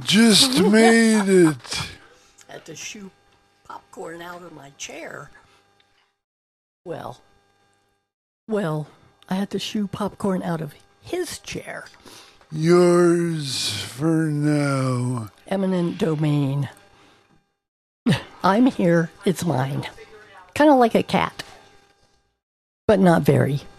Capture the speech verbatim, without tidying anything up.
just made it. Had to shoo popcorn out of my chair. Well, well, I had to shoo popcorn out of his chair. Yours for now. Eminent domain. I'm here, it's mine. Kind of like a cat. But not very.